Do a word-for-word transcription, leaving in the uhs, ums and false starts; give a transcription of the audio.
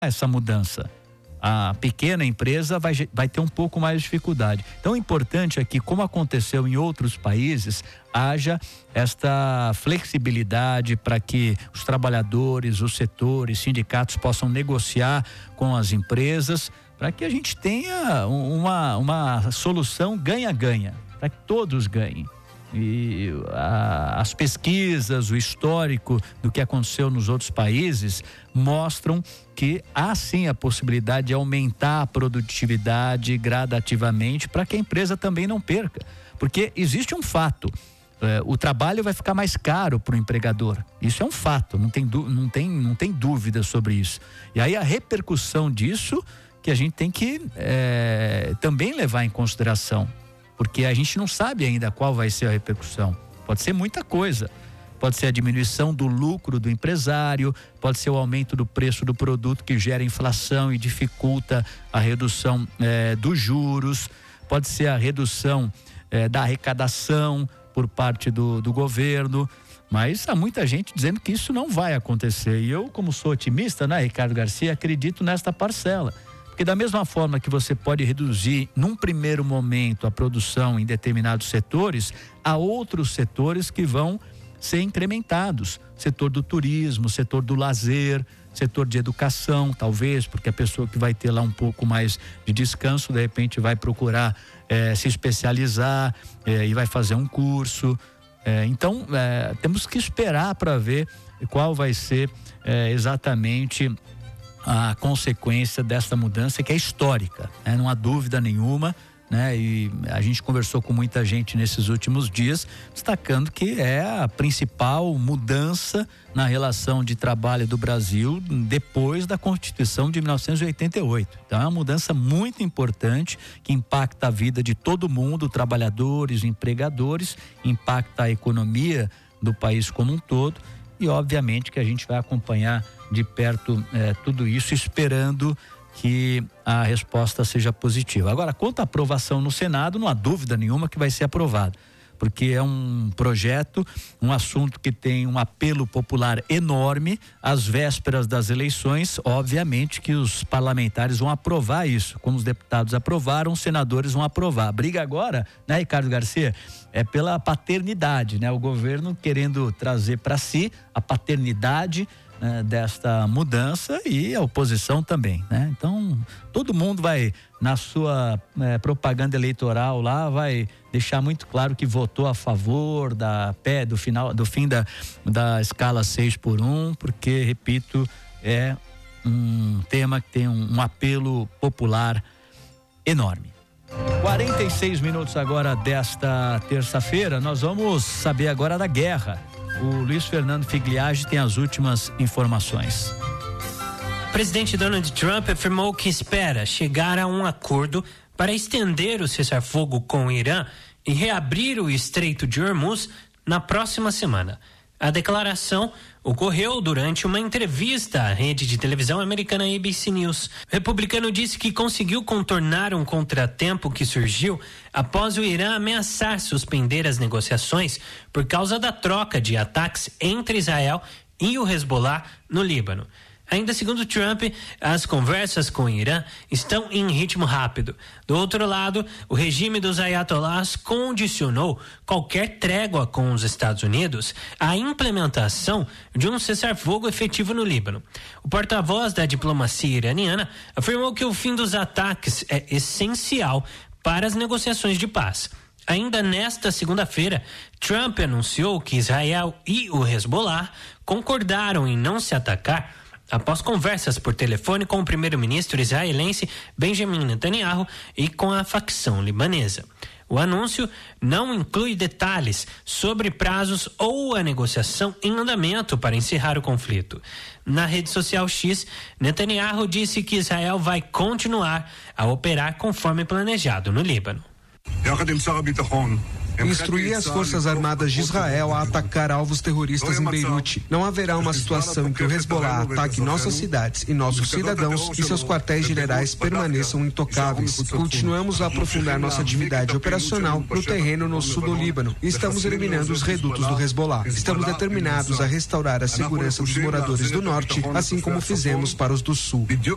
essa mudança. A pequena empresa vai, vai ter um pouco mais de dificuldade. Então, o importante é que, como aconteceu em outros países, haja esta flexibilidade para que os trabalhadores, os setores, sindicatos possam negociar com as empresas, para que a gente tenha uma, uma solução ganha-ganha, para que todos ganhem. E a, as pesquisas, o histórico do que aconteceu nos outros países mostram que há sim a possibilidade de aumentar a produtividade gradativamente para que a empresa também não perca, porque existe um fato, é, o trabalho vai ficar mais caro para o empregador, isso é um fato, não tem, não, tem, não tem dúvida sobre isso, e aí a repercussão disso que a gente tem que é, também levar em consideração, porque a gente não sabe ainda qual vai ser a repercussão. Pode ser muita coisa. Pode ser a diminuição do lucro do empresário, pode ser o aumento do preço do produto que gera inflação e dificulta a redução eh, dos juros, pode ser a redução eh, da arrecadação por parte do, do governo, mas há muita gente dizendo que isso não vai acontecer. E eu, como sou otimista, né, Ricardo Garcia, acredito nesta parcela. Porque da mesma forma que você pode reduzir num primeiro momento a produção em determinados setores, há outros setores que vão ser incrementados. Setor do turismo, setor do lazer, setor de educação, talvez, porque a pessoa que vai ter lá um pouco mais de descanso, de repente vai procurar eh, se especializar eh, e vai fazer um curso. Eh, então, eh, temos que esperar para ver qual vai ser eh, exatamente a consequência desta mudança, que é histórica, né? Não há dúvida nenhuma, né? E a gente conversou com muita gente nesses últimos dias, destacando que é a principal mudança na relação de trabalho do Brasil depois da Constituição de mil novecentos e oitenta e oito. Então é uma mudança muito importante que impacta a vida de todo mundo, trabalhadores, empregadores, impacta a economia do país como um todo. E obviamente que a gente vai acompanhar de perto eh, tudo isso, esperando que a resposta seja positiva. Agora, quanto à aprovação no Senado, não há dúvida nenhuma que vai ser aprovado, porque é um projeto, um assunto que tem um apelo popular enorme. Às vésperas das eleições, obviamente que os parlamentares vão aprovar isso, como os deputados aprovaram, os senadores vão aprovar. A briga agora, né, Ricardo Garcia, é pela paternidade, né? O governo querendo trazer para si a paternidade, né, desta mudança, e a oposição também, né? Então, todo mundo vai, na sua é, propaganda eleitoral lá, vai deixar muito claro que votou a favor da pé do final, do fim da, da escala seis por um, porque, repito, é um tema que tem um, um apelo popular enorme. quarenta e seis minutos agora desta terça-feira, nós vamos saber agora da guerra. O Luiz Fernando Figliage tem as últimas informações. O presidente Donald Trump afirmou que espera chegar a um acordo para estender o cessar-fogo com o Irã e reabrir o Estreito de Hormuz na próxima semana. A declaração ocorreu durante uma entrevista à rede de televisão americana A B C News. O republicano disse que conseguiu contornar um contratempo que surgiu após o Irã ameaçar suspender as negociações por causa da troca de ataques entre Israel e o Hezbollah no Líbano. Ainda segundo Trump, as conversas com o Irã estão em ritmo rápido. Do outro lado, o regime dos ayatollahs condicionou qualquer trégua com os Estados Unidos à implementação de um cessar-fogo efetivo no Líbano. O porta-voz da diplomacia iraniana afirmou que o fim dos ataques é essencial para as negociações de paz. Ainda nesta segunda-feira, Trump anunciou que Israel e o Hezbollah concordaram em não se atacar após conversas por telefone com o primeiro-ministro israelense Benjamin Netanyahu e com a facção libanesa. O anúncio não inclui detalhes sobre prazos ou a negociação em andamento para encerrar o conflito. Na rede social X, Netanyahu disse que Israel vai continuar a operar conforme planejado no Líbano. Instruir as Forças Armadas de Israel a atacar alvos terroristas em Beirute. Não haverá uma situação em que o Hezbollah ataque nossas cidades e nossos cidadãos e seus quartéis generais permaneçam intocáveis. Continuamos a aprofundar nossa atividade operacional no terreno no sul do Líbano e estamos eliminando os redutos do Hezbollah. Estamos determinados a restaurar a segurança dos moradores do norte, assim como fizemos para os do sul.